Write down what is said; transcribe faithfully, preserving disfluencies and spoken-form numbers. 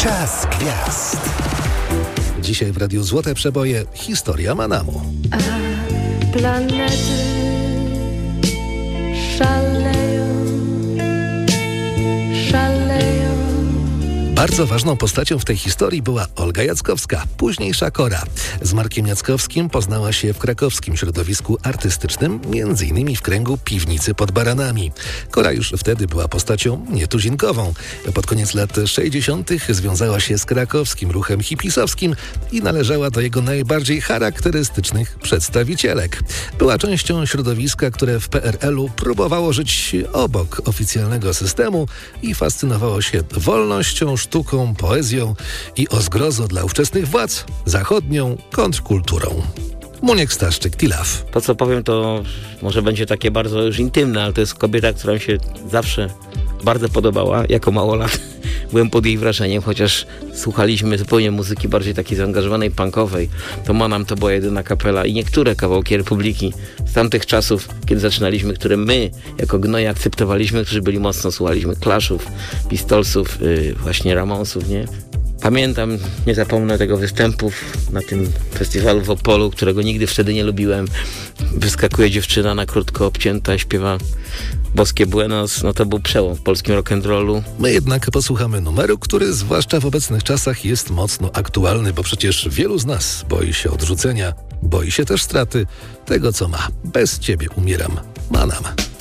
Czas gwiazd. Dzisiaj w Radiu Złote Przeboje historia Manamu. A planety szaleją, szaleją. Bardzo ważną postacią w tej historii była Olga Jackowska, późniejsza Kora. Z Markiem Jackowskim poznała się w krakowskim środowisku artystycznym, między innymi w kręgu Piwnicy pod Baranami. Kora już wtedy była postacią nietuzinkową. Pod koniec lat sześćdziesiątych związała się z krakowskim ruchem hipisowskim i należała do jego najbardziej charakterystycznych przedstawicielek. Była częścią środowiska, które w P R L-u próbowało żyć obok oficjalnego systemu i fascynowało się wolnością, sztuką, poezją i o zgrozo dla ówczesnych władz zachodnią kontrkulturą. Muniek Staszczyk, Tilaf. To, co powiem, to może będzie takie bardzo już intymne, ale to jest kobieta, która mi się zawsze bardzo podobała. Jako małolat byłem pod jej wrażeniem, chociaż słuchaliśmy zupełnie muzyki bardziej takiej zaangażowanej, punkowej. To Manam to była jedyna kapela i niektóre kawałki Republiki z tamtych czasów, kiedy zaczynaliśmy, które my jako gnoje akceptowaliśmy, którzy byli mocno, słuchaliśmy Clashów, Pistolsów, yy, właśnie Ramonsów, nie? Pamiętam, nie zapomnę tego występu na tym festiwalu w Opolu, którego nigdy wtedy nie lubiłem. Wyskakuje dziewczyna na krótko obcięta, śpiewa Boskie Buenos. No to był przełom w polskim rock'n'rollu. My jednak posłuchamy numeru, który zwłaszcza w obecnych czasach jest mocno aktualny, bo przecież wielu z nas boi się odrzucenia, boi się też straty tego, co ma. Bez ciebie umieram. Manam.